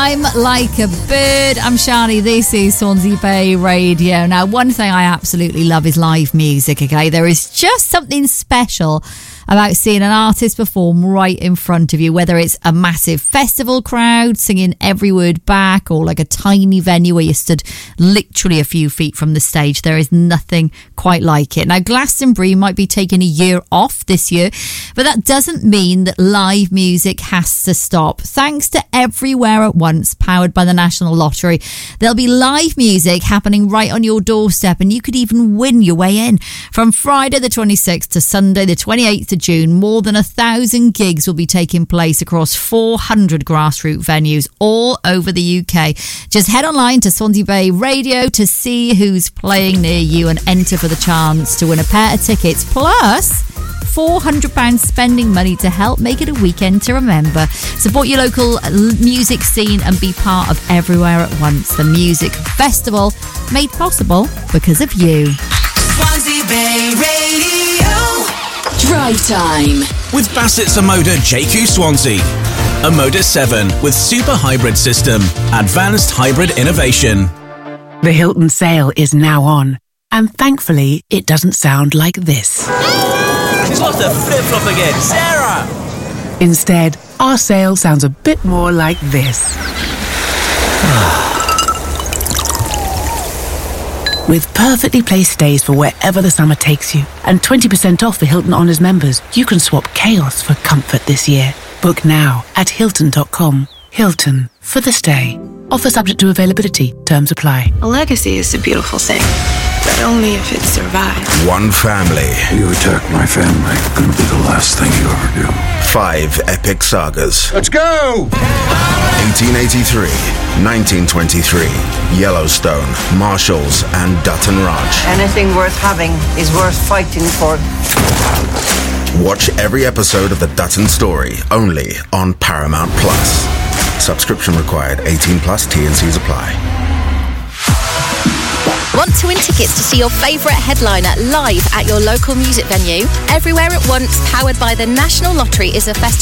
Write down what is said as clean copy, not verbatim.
I'm like a bird. I'm Shani. This is Swansea Bay Radio. Now, one thing I absolutely love is live music, okay? There is just something special about seeing an artist perform right in front of you, whether it's a massive festival crowd singing every word back or like a tiny venue where you stood literally a few feet from the stage. There is nothing quite like it. Now, Glastonbury might be taking a year off this year, but that doesn't mean that live music has to stop. Thanks to Everywhere at Once, powered by the National Lottery, there'll be live music happening right on your doorstep, and you could even win your way in. From Friday the 26th to Sunday the 28th of June, more than 1,000 gigs will be taking place across 400 grassroots venues all over the UK. Just head online to Swansea Bay Radio to see who's playing near you and enter for the chance to win a pair of tickets, plus £400 spending money to help make it a weekend to remember. Support your local music scene and be part of Everywhere at Once, the music festival made possible because of you. Swansea Bay Radio. Drive Time with Bassett's Omoda JQ Swansea. Omoda 7 with super hybrid system, advanced hybrid innovation. The Hilton sale is now on, and thankfully it doesn't sound like this. She's lost her flip-flop again, Sarah! Instead, our sale sounds a bit more like this. With perfectly placed stays for wherever the summer takes you, and 20% off for Hilton Honors members, you can swap chaos for comfort this year. Book now at Hilton.com. Hilton, for the stay. Offer subject to availability. Terms apply. A legacy is a beautiful thing, but only if it survives. One family. You attack my family, gonna be the last thing you ever do. 5 epic sagas. Let's go! 1883, 1923, Yellowstone, Marshalls, and Dutton Ranch. Anything worth having is worth fighting for. Watch every episode of The Dutton Story, only on Paramount Plus. Subscription required. 18 plus. T&Cs apply. Want to win tickets to see your favourite headliner live at your local music venue? Everywhere at Once, powered by the National Lottery, is a festival